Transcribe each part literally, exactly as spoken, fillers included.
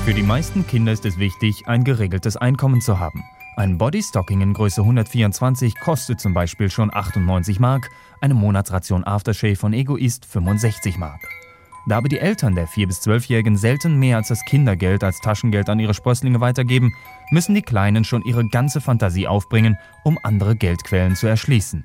Für die meisten Kinder ist es wichtig, ein geregeltes Einkommen zu haben. Ein Bodystocking in Größe hundertvierundzwanzig kostet zum Beispiel schon achtundneunzig Mark, eine Monatsration Aftershave von Egoist fünfundsechzig Mark. Da aber die Eltern der vier- bis zwölfjährigen selten mehr als das Kindergeld als Taschengeld an ihre Sprösslinge weitergeben, müssen die Kleinen schon ihre ganze Fantasie aufbringen, um andere Geldquellen zu erschließen.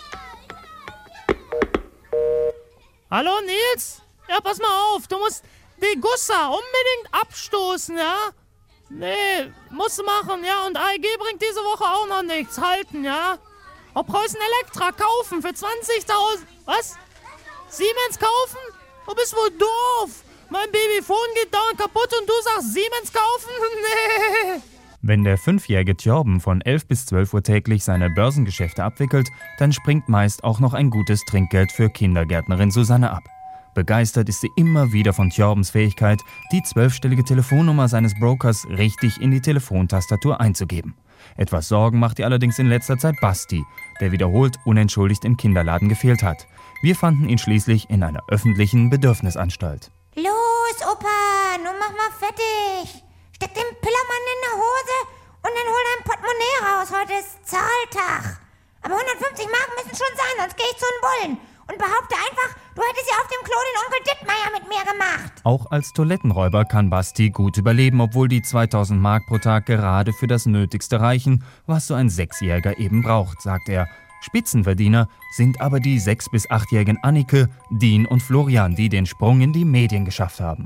Hallo Nils? Ja, pass mal auf, du musst die Gussa unbedingt abstoßen, ja? Nee, musst du machen, ja? Und A E G bringt diese Woche auch noch nichts. Halten, ja? Auch Preußen Elektra kaufen für zwanzigtausend. Was? Siemens kaufen? Du bist wohl doof. Mein Babyphone geht dauernd kaputt und du sagst Siemens kaufen? Nee. Wenn der fünfjährige Tjorben von elf bis zwölf Uhr täglich seine Börsengeschäfte abwickelt, dann springt meist auch noch ein gutes Trinkgeld für Kindergärtnerin Susanne ab. Begeistert ist sie immer wieder von Tjorbens Fähigkeit, die zwölfstellige Telefonnummer seines Brokers richtig in die Telefontastatur einzugeben. Etwas Sorgen macht ihr allerdings in letzter Zeit Basti, der wiederholt unentschuldigt im Kinderladen gefehlt hat. Wir fanden ihn schließlich in einer öffentlichen Bedürfnisanstalt. Los, Opa, nun mach mal fertig. Steck den Pillermann in die Hose und dann hol dein Portemonnaie raus. Heute ist Zahltag. Aber hundertfünfzig Mark müssen schon sein, sonst gehe ich zu den Bullen. Und behaupte einfach, du hättest ja auf dem Klo den Onkel Dittmeier mit mir gemacht. Auch als Toilettenräuber kann Basti gut überleben, obwohl die zweitausend Mark pro Tag gerade für das Nötigste reichen, was so ein Sechsjähriger eben braucht, sagt er. Spitzenverdiener sind aber die sechs- bis achtjährigen Annike, Dean und Florian, die den Sprung in die Medien geschafft haben.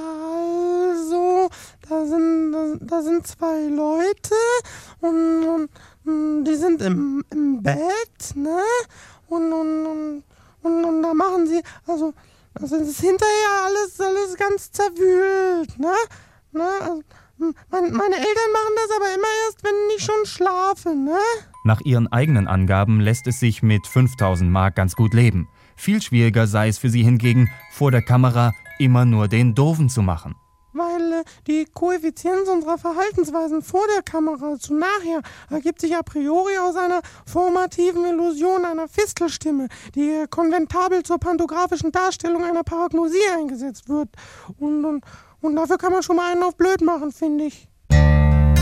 Also, da sind, da, da sind zwei Leute und, und die sind im, im Bett, ne? Und, und, und, und, und da machen sie, also, das ist hinterher alles, alles ganz zerwühlt, ne? ne? Also, mein, meine Eltern machen das aber immer erst, wenn ich schon schlafe, ne? Nach ihren eigenen Angaben lässt es sich mit fünftausend Mark ganz gut leben. Viel schwieriger sei es für sie hingegen, vor der Kamera immer nur den Doofen zu machen. Weil äh, die Koeffizienz unserer Verhaltensweisen vor der Kamera zu nachher ergibt sich a priori aus einer formativen Illusion einer Fistelstimme, die äh, konventabel zur pantografischen Darstellung einer Paragnosie eingesetzt wird. Und, und, und dafür kann man schon mal einen auf blöd machen, finde ich.